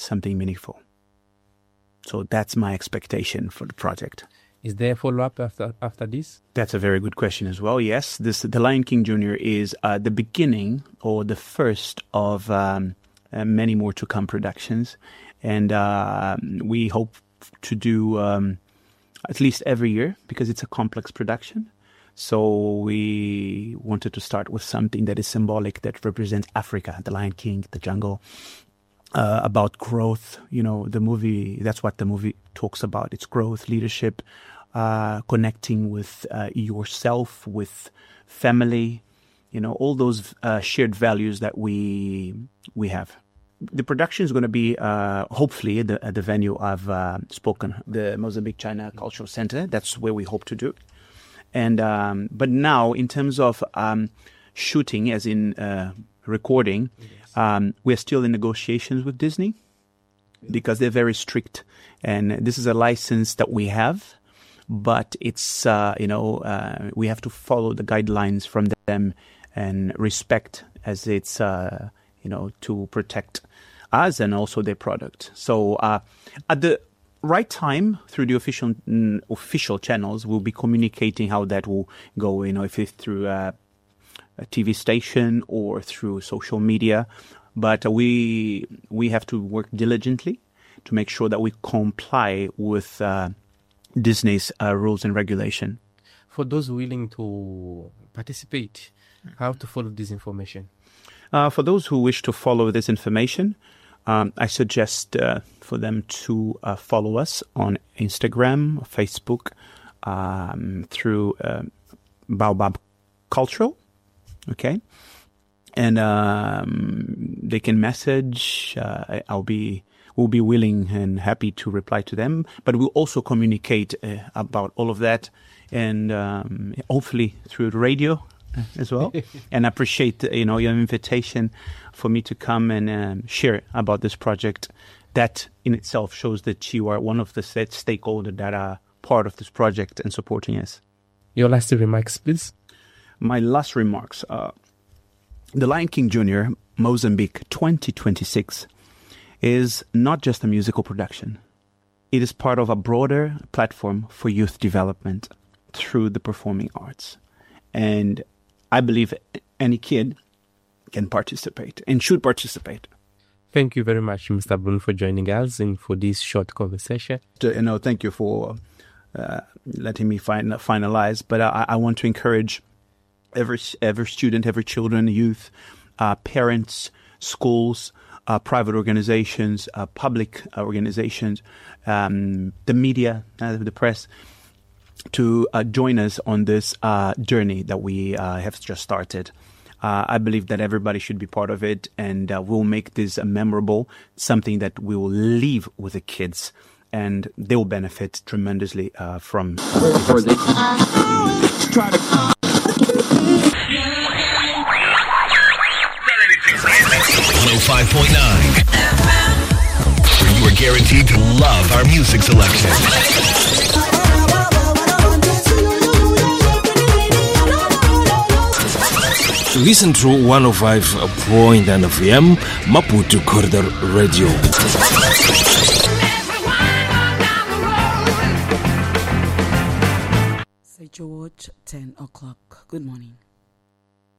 something meaningful. So that's my expectation for the project. Is there a follow-up after this? That's a very good question as well. Yes, The Lion King Jr. is the beginning or the first of many more to come productions. And we hope to do at least every year because it's a complex production. So we wanted to start with something that is symbolic, that represents Africa, the Lion King, the jungle, about growth. You know, the movie, that's what the movie talks about. It's growth, leadership, connecting with yourself, with family, you know, all those shared values that we have. The production is going to be hopefully at the venue I've spoken, the Mozambique China Cultural Center. That's where we hope to do. And but now, in terms of shooting, as in recording, yes. We're still in negotiations with Disney because they're very strict. And this is a license that we have, but it's, we have to follow the guidelines from them and respect, as it's, to protect us and also their product. So at the right time, through the official channels, we'll be communicating how that will go, if it's through a TV station or through social media. But we have to work diligently to make sure that we comply with Disney's rules and regulation. For those willing to participate, how to follow this information? For those who wish to follow this information, I suggest for them to follow us on Instagram, Facebook, through Baobab Cultural, okay? And they can message. We'll be willing and happy to reply to them. But we'll also communicate about all of that, and hopefully through the radio as well. And I appreciate your invitation for me to come and share about this project. That in itself shows that you are one of the stakeholders that are part of this project and supporting us. Your last remarks, please. My last remarks. The Lion King Jr. Mozambique 2026 is not just a musical production. It is part of a broader platform for youth development through the performing arts. And I believe any kid can participate and should participate. Thank you very much, Mr. Bruno, for joining us and for this short conversation. Thank you for letting me finalize. But I want to encourage every student, every children, youth, parents, schools, private organizations, public organizations, the media, the press, to join us on this journey that we have just started. I believe that everybody should be part of it, and we'll make this memorable, something that we will leave with the kids, and they will benefit tremendously from. 105.9 where you are guaranteed to love our music selection. Listen to 105.9 FM Maputo Corridor Radio. Say George, 10 o'clock. Good morning.